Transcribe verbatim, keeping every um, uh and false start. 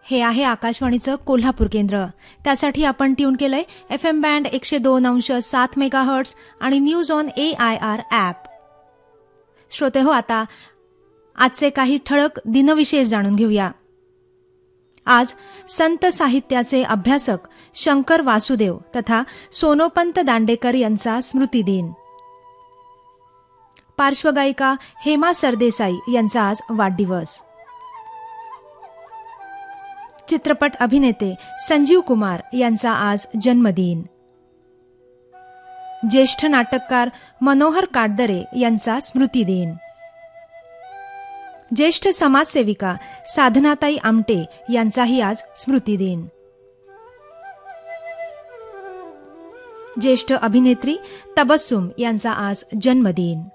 हे आहे आकाशवाणीचं कोल्हापूर केंद्र. त्यासाठी आपण ट्यून केलंय एफ एम बँड एकशे दोन अंश सात मेगा हर्ट्स आणि news on A I R app. श्रोते हो, आता आजचे काही ठळक दिनविशेष जाणून घेऊया. आज संत साहित्याचे अभ्यासक शंकर वासुदेव तथा सोनोपंत दांडेकर यांचा स्मृतिदिन. पार्श्वगायिका हेमा सरदेसाई यांचा आज वाढदिवस. चित्रपट अभिनेते संजीव कुमार यांचा आज जन्मदिन. ज्येष्ठ नाटककार मनोहर काटदरे यांचा स्मृतिदिन. ज्येष्ठ समाजसेविका साधनाताई आमटे यांचाही आज स्मृतिदिन. ज्येष्ठ अभिनेत्री तबस्सुम यांचा आज जन्मदिन.